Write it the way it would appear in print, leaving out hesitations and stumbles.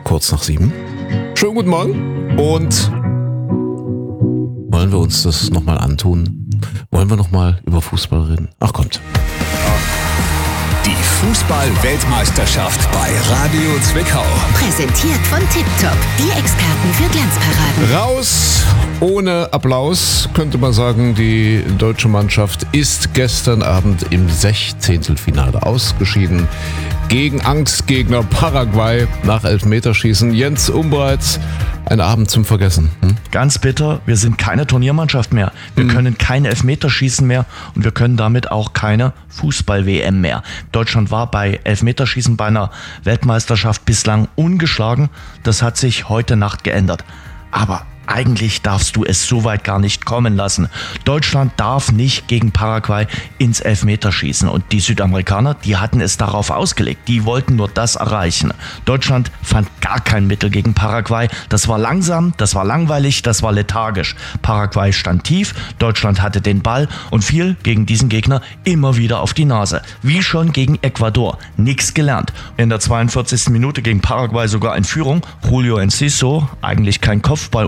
kurz nach 7. Schönen guten Morgen und wollen wir uns das nochmal antun? Wollen wir nochmal über Fußball reden? Ach, kommt. Die Fußball-Weltmeisterschaft bei Radio Zwickau. Präsentiert von TipTop, die Experten für Glanzparaden. Raus ohne Applaus, könnte man sagen. Die deutsche Mannschaft ist gestern Abend im 16. Finale ausgeschieden. Gegen Angstgegner Paraguay nach Elfmeterschießen. Jens Umbreitz, ein Abend zum Vergessen. Ganz bitter, wir sind keine Turniermannschaft mehr. Wir können keine Elfmeterschießen mehr und wir können damit auch keine Fußball-WM mehr. Deutschland war bei Elfmeterschießen bei einer Weltmeisterschaft bislang ungeschlagen. Das hat sich heute Nacht geändert. Aber eigentlich darfst du es so weit gar nicht kommen lassen. Deutschland darf nicht gegen Paraguay ins Elfmeterschießen. Und die Südamerikaner, die hatten es darauf ausgelegt. Die wollten nur das erreichen. Deutschland fand gar kein Mittel gegen Paraguay. Das war langsam, das war langweilig, das war lethargisch. Paraguay stand tief, Deutschland hatte den Ball und fiel gegen diesen Gegner immer wieder auf die Nase. Wie schon gegen Ecuador. Nix gelernt. In der 42. Minute gegen Paraguay sogar in Führung. Julio Enciso, eigentlich kein Kopfball